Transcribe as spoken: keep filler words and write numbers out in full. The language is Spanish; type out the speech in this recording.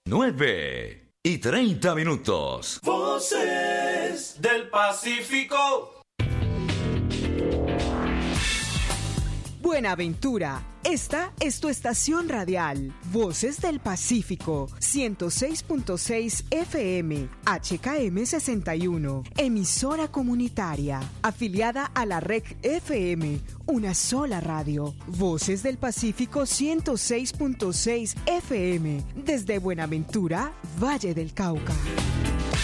nueve y treinta minutos. Voces del Pacífico. Buenaventura, esta es tu estación radial, Voces del Pacífico, ciento seis punto seis F M, H K M sesenta y uno, emisora comunitaria, afiliada a la Red F M, una sola radio, Voces del Pacífico ciento seis punto seis F M, desde Buenaventura, Valle del Cauca.